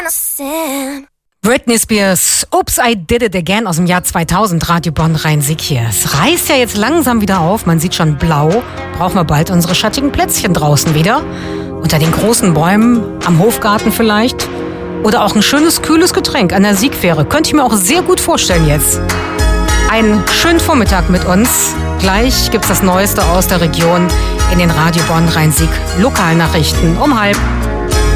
Britney Spears, Oops, I Did It Again aus dem Jahr 2000, Radio Bonn Rhein-Sieg hier. Es reißt ja jetzt langsam wieder auf, man sieht schon blau. Brauchen wir bald unsere schattigen Plätzchen draußen wieder. Unter den großen Bäumen, am Hofgarten vielleicht. Oder auch ein schönes, kühles Getränk an der Siegfähre. Könnte ich mir auch sehr gut vorstellen jetzt. Einen schönen Vormittag mit uns. Gleich gibt's das Neueste aus der Region in den Radio Bonn Rhein-Sieg Lokalnachrichten um 12:30.